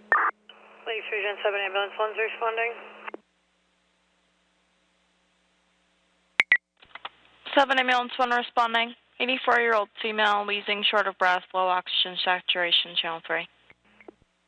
Lake Region 7 Ambulance 1's responding. 7 Ambulance 1 responding. 84-year-old female, wheezing, short of breath, low oxygen saturation, channel 3.